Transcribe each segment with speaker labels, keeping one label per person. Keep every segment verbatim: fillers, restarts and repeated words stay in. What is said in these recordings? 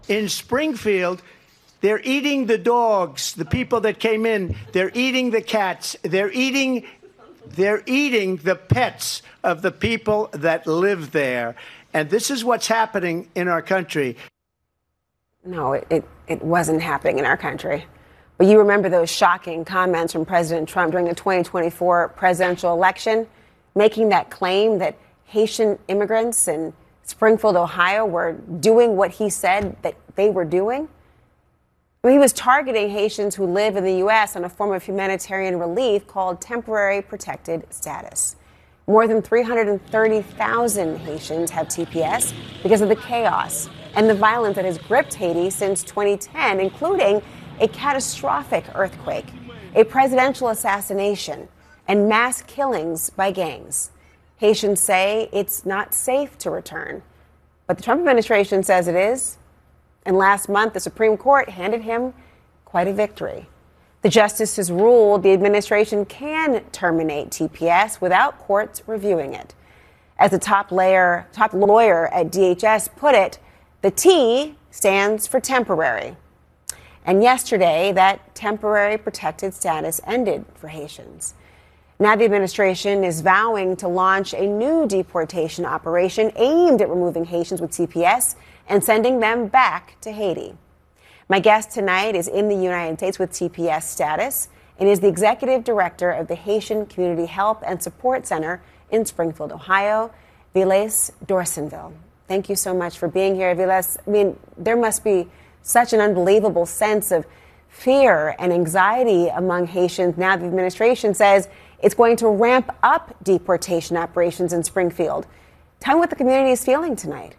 Speaker 1: in Springfield, they're eating the dogs, the people that came in. They're eating the cats. They're eating, they're eating the pets of the people that live there. And this is what's happening in our country.
Speaker 2: No, it, it, it wasn't happening in our country. But you remember those shocking comments from President Trump during the twenty twenty-four presidential election, making that claim that Haitian immigrants in Springfield, Ohio, were doing what he said that they were doing? I mean, he was targeting Haitians who live in the U S on a form of humanitarian relief called temporary protected status. More than three hundred thirty thousand Haitians have T P S because of the chaos and the violence that has gripped Haiti since twenty ten, including a catastrophic earthquake, a presidential assassination, and mass killings by gangs. Haitians say it's not safe to return, but the Trump administration says it is. And last month, the Supreme Court handed him quite a victory. The justices ruled the administration can terminate T P S without courts reviewing it. As the top layer, top lawyer at D H S put it, the T stands for temporary. And yesterday, that temporary protected status ended for Haitians. Now the administration is vowing to launch a new deportation operation aimed at removing Haitians with T P S and sending them back to Haiti. My guest tonight is in the United States with T P S status and is the executive director of the Haitian Community Help and Support Center in Springfield, Ohio, Vilas Dorsenville. Thank you so much for being here, Vilas. I mean, there must be such an unbelievable sense of fear and anxiety among Haitians. Now the administration says it's going to ramp up deportation operations in Springfield. Tell me what the community is feeling tonight.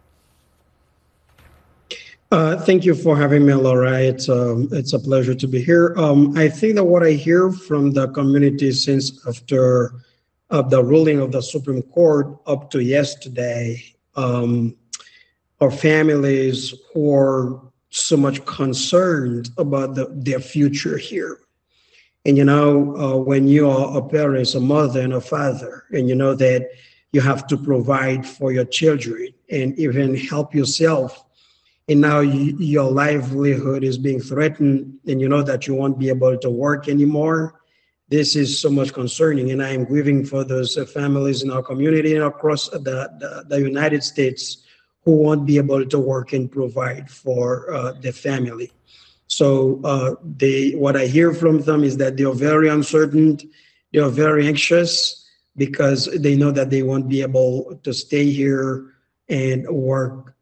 Speaker 3: Uh, thank you for having me, Laura. It's, um, it's a pleasure to be here. Um, I think that what I hear from the community since after uh, the ruling of the Supreme Court up to yesterday, um, are families who are so much concerned about the, their future here. And, you know, uh, when you are a parent, a mother and a father, and you know that you have to provide for your children and even help yourself, and now you, your livelihood is being threatened, and you know that you won't be able to work anymore, this is so much concerning. And I am grieving for those uh, families in our community and across the, the, the United States who won't be able to work and provide for uh, their family. So uh, they, what I hear from them is that they are very uncertain, they are very anxious because they know that they won't be able to stay here and work